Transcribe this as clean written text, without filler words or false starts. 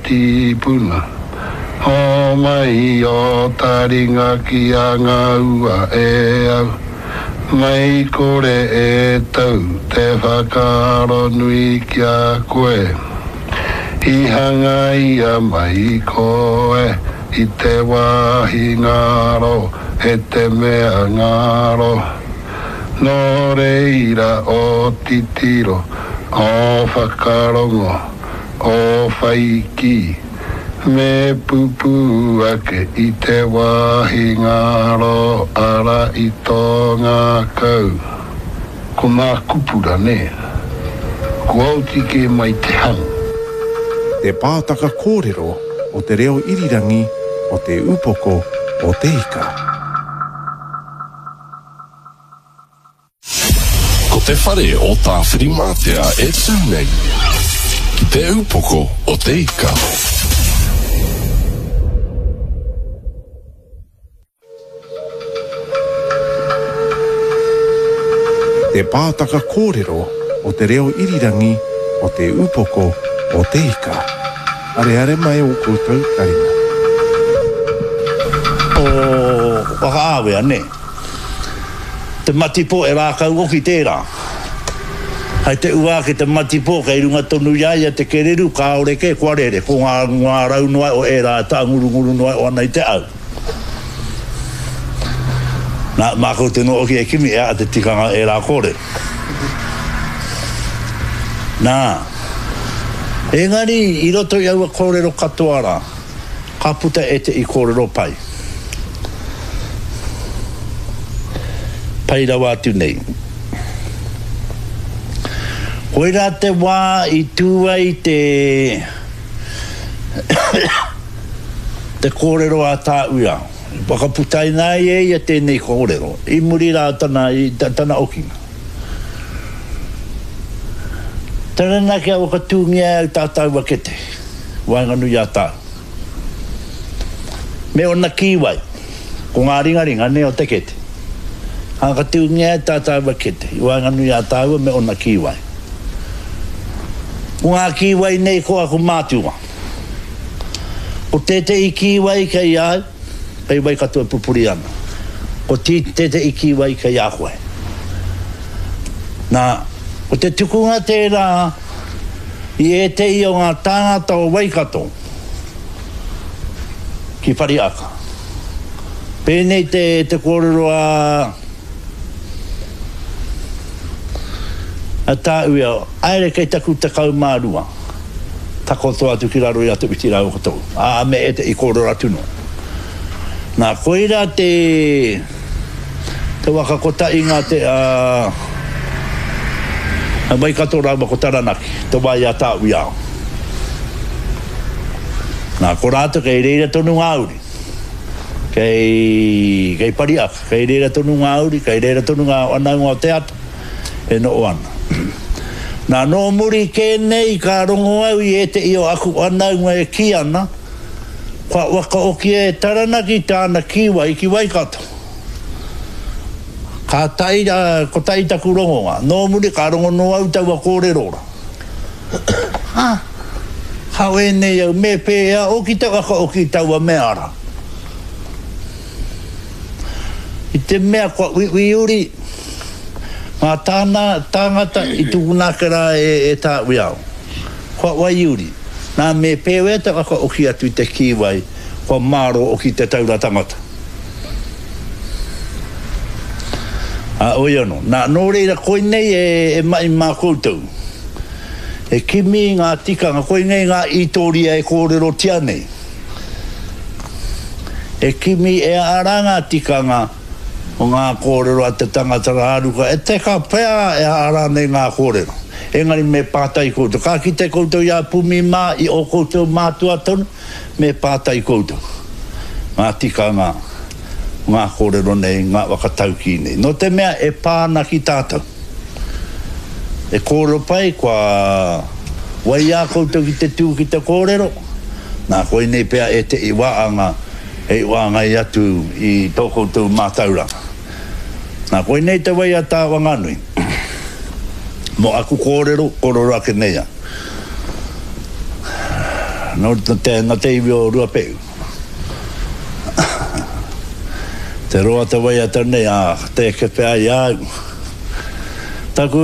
titi puna. O mai o taringa ki a ngā ua e au. Mai kore e tau te whakaro nui ki a koe. I hanga ia mai koe i te wahi ngaro e te mea ngaro. No reira o titiro o whakarongo o whaiki. Me pupu ake i te wahi ngaro ara i tō ngā kau. Ko ngā kupura ne. Ko auti ke mai te hang. Te pātaka kōrero o te reo irirangi o te upoko o te ika. Ko te whare o tā whirimātea e tūnei. Ki te upoko o te ika. Te pātaka kōrero o te reo irirangi o te upoko o te ika. Are mai o koutou taringa. O whakaawea ne. Te matipo e rākau oki tērā. Hai te ua ke te matipo kei runga tonu iaia te kereru ka oreke kua rere. Ko ngā rau noai o e rā tā ngurunguru noai o anai te au. Nā mākou te no oki e kimi ea te tikanga e rā kore. Nā. Engari, i roto i aua kōrero katoara, ka puta e te i kōrero pai. Pai rawa atu nei. Koira te wā i tūai te te kōrero a tā uia. Wakaputai nai e ia tēnei kōrero. I muri rā tana okinga. Tarana kia waka tūngia au tātau wakete. Wainganu ia tā. Me o na kiwai. Ko ngā ringa ne o te kete. Hanga tūngia au tātau wakete. Wainganu ia tāua me o na kiwai. Ko ngā kiwai nei ko aku mātua. Ko tete i kiwai kai au. Pei wai katua pupuri ana. Ko tete i kiwai kai a koe. Nā. O te tukunga tērā i e te i o ngā tāngata o Waikato ki Pariaka. Pēnei te kōrero a tā uia, aere kei taku te kaumārua. Tako toa atu ki raro i atu iti rau katou. A me e te i kōrero atuno. Nā koira te wakakota i ngā te mai kato rau mako taranaki, te wai a tā uiao. Nā, ko rātou kei reira tonu ngāuri. Kei Pariaka, kei reira tonu ngāuri, kei reira tonu ngā anaunga o te ata. E no o ana. Nā, no muri kēnei ka rongo au i e te i o aku anaunga e ki ana, kua waka oki e taranaki tāna kiwai ki Waikato. Ka ko tai taku rongonga. No muri ka rongo no au tau a kōrerora. Hau e nei au me pēa oki tau aka oki tau a meara. I te mea kua wiuri ngā tāngata i tukunakera e tā wiao. Kua waiuri. Nā me pēa tau aka oki atu i te kiwai kua māro oki te taura tangata. Oi ano, nā nō reira koe nei e mai mā koutou. E kimi ngā tikanga, koe nei ngā itoria e kōrero tia nei. E kimi e ara ngā tikanga o ngā kōrero a te tangata rāruka. E te ka pēa e ara nei ngā kōrero. Engari me pātai koutou. Ka ki te koutou ia pumi mā i o koutou mātua tonu, me pātai koutou. Ngā tikanga. Ngā kōrero nei, ngā wakatauki nei. No te mea e pāna ki tātou. E kōrero pai, kua waia koutou ki te tū ki te kōrero. Nā koe nei pēa e te i waanga i atu i tō koutou mātauranga. Nā koe nei te waia tā wanganui. Mo aku kōrero ake neia. no te iwi o rua peu. Te roa te wai atane a te kepe ai au. Taku